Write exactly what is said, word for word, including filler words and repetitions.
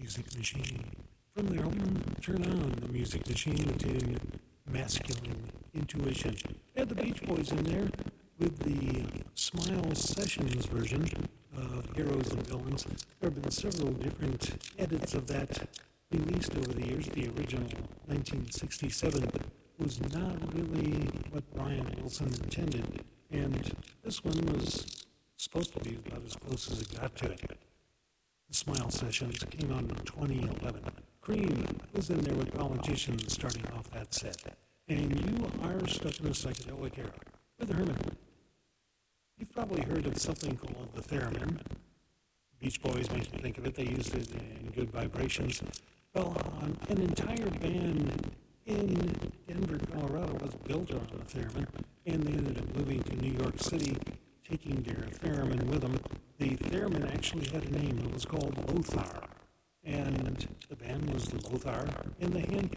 Music Machine. From their album Turn On, the Music Machine to Masculine Intuition. They had the Beach Boys in there with the Smile Sessions version of Heroes and Villains. There have been several different edits of that released over the years. The original nineteen sixty-seven was not really what Brian Wilson intended, and this one was supposed to be about as close as it got to it. The Smile Sessions came out in twenty eleven. Cream was in there with Politicians starting off that set. And you are stuck in a psychedelic era with Herman. You've probably heard of something called the theremin. Beach Boys makes me think of it. They used it in Good Vibrations. Well, um, an entire band in Denver, Colorado was built on the theremin, and they ended up moving to New York City, taking their theremin with them. The theremin actually had a name. It was called Lothar, and the band was Lothar and the Hand